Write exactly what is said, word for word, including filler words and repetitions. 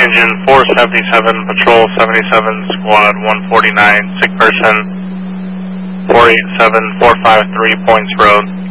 engine four seventy-seven, patrol seventy-seven, squad one forty-nine, sick person four eight seven four five three Points Road.